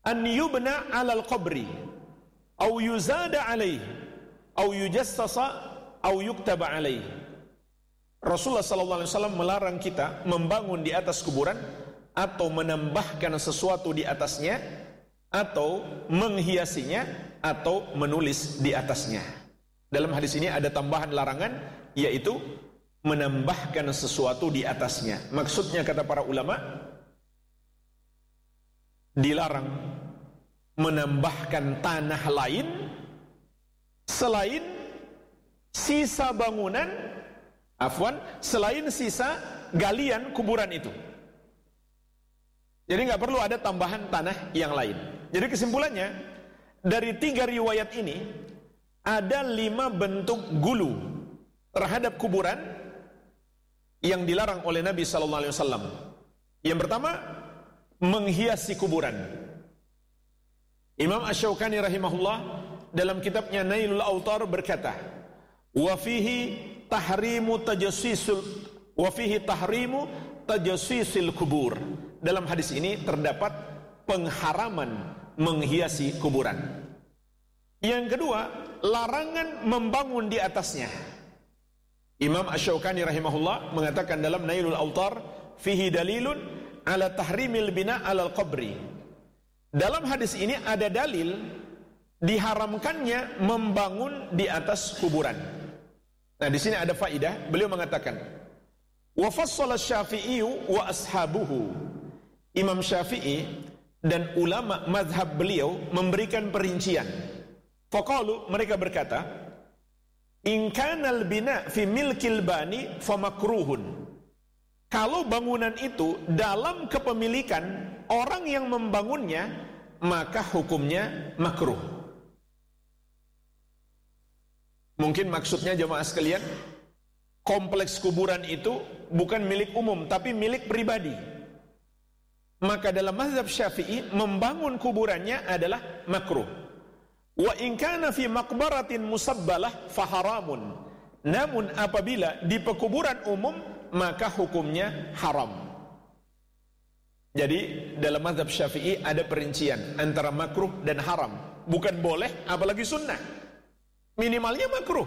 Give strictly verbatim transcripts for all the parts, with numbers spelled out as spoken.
an yubna 'alal qabri aw yuzada 'alaihi aw yujassasa aw yuktaba 'alaihi. Rasulullah sallallahu alaihi wasallam melarang kita membangun di atas kuburan atau menambahkan sesuatu di atasnya atau menghiasinya atau menulis di atasnya. Dalam hadis ini ada tambahan larangan, yaitu menambahkan sesuatu di atasnya. Maksudnya kata para ulama, dilarang menambahkan tanah lain selain sisa bangunan, afwan, selain sisa galian kuburan itu. Jadi nggak perlu ada tambahan tanah yang lain. Jadi kesimpulannya, dari tiga riwayat ini ada lima bentuk gulu terhadap kuburan yang dilarang oleh Nabi sallallahu alaihi wasallam. Yang pertama, menghiasi kuburan. Imam Asy-Syaukani rahimahullah dalam kitabnya Nailul Autar berkata, "Wa fihi tahrimu tajassisul wa fihi tahrimu tajassisil kubur." Dalam hadis ini terdapat pengharaman menghiasi kuburan. Yang kedua, larangan membangun di atasnya. Imam Asy-Syaukani rahimahullah mengatakan dalam Nailul Autar, "Fihi dalilun ala tahrimil bina alal qabri." Dalam hadis ini ada dalil diharamkannya membangun di atas kuburan. Nah, di sini ada faidah. Beliau mengatakan, "Wa fassala Syafi'i wa ashabuhu." Imam Syafi'i dan ulama mazhab beliau memberikan perincian. Faqalu, mereka berkata, "In kanal bina fi milkil bani fa makruhun." Kalau bangunan itu dalam kepemilikan orang yang membangunnya, maka hukumnya makruh. Mungkin maksudnya jemaah sekalian, kompleks kuburan itu bukan milik umum, tapi milik pribadi. Maka dalam mazhab Syafi'i, membangun kuburannya adalah makruh. Wa in kana fi maqbaratin musabbalah faharamun. Namun apabila di pekuburan umum, maka hukumnya haram. Jadi dalam mazhab Syafi'i ada perincian antara makruh dan haram. Bukan boleh, apalagi sunnah. Minimalnya makruh.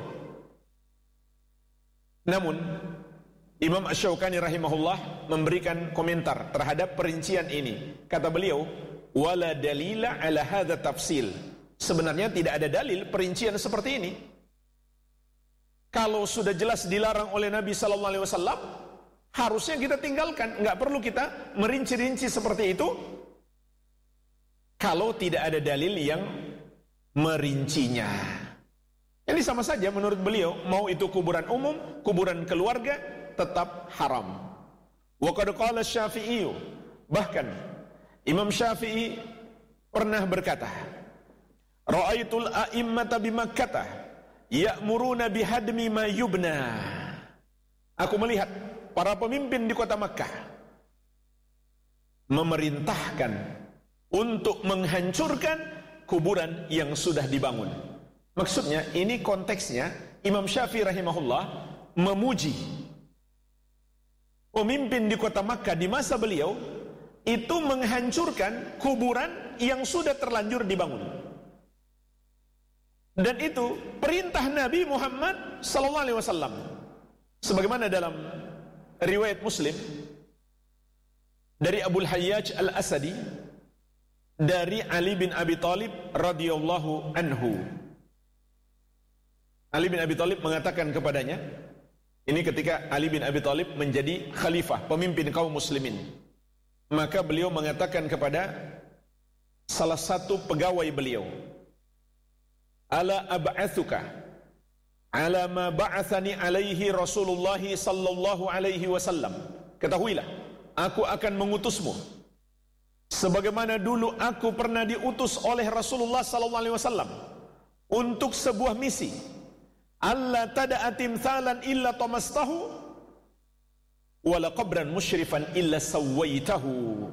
Namun Imam Asy-Syaukani rahimahullah memberikan komentar terhadap perincian ini. Kata beliau, "Wala dalila ala hadza tafsil." Sebenarnya tidak ada dalil perincian seperti ini. Kalau sudah jelas dilarang oleh Nabi sallallahu alaihi wasallam, harusnya kita tinggalkan, enggak perlu kita merinci-rinci seperti itu. Kalau tidak ada dalil yang merincinya. Ini sama saja menurut beliau, mau itu kuburan umum, kuburan keluarga, tetap haram. Wa qad qala Syafi'i, bahkan Imam Syafi'i pernah berkata, "Ra'aitul a'immata bi Makkah ya'muruna bihadmi ma yubna." Aku melihat para pemimpin di kota Makkah memerintahkan untuk menghancurkan kuburan yang sudah dibangun. Maksudnya ini konteksnya Imam Syafi'i rahimahullah memuji pemimpin di kota Makkah di masa beliau itu menghancurkan kuburan yang sudah terlanjur dibangun. Dan itu perintah Nabi Muhammad sallallahu alaihi wasallam. Sebagaimana dalam riwayat Muslim dari Abul Hayyaj Al-Asadi dari Ali bin Abi Thalib radhiyallahu anhu. Ali bin Abi Thalib mengatakan kepadanya, ini ketika Ali bin Abi Thalib menjadi khalifah, pemimpin kaum muslimin. Maka beliau mengatakan kepada salah satu pegawai beliau, "Ala ab'atsuka ala ma ba'athani alaihi Rasulullah sallallahu alaihi wasallam." Ketahuilah, aku akan mengutusmu sebagaimana dulu aku pernah diutus oleh Rasulullah sallallahu alaihi wasallam untuk sebuah misi. Allah tada'a timthalan illa tamastahu wala qabran musyrifan illa sawaitahu.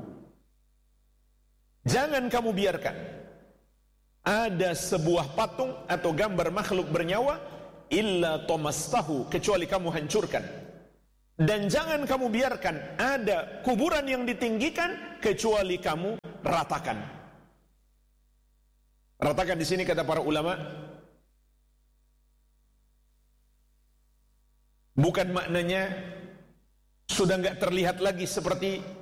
Jangan kamu biarkan ada sebuah patung atau gambar makhluk bernyawa illa tamastahu, kecuali kamu hancurkan. Dan jangan kamu biarkan ada kuburan yang ditinggikan kecuali kamu ratakan. Ratakan di sini kata para ulama, bukan maknanya sudah enggak terlihat lagi seperti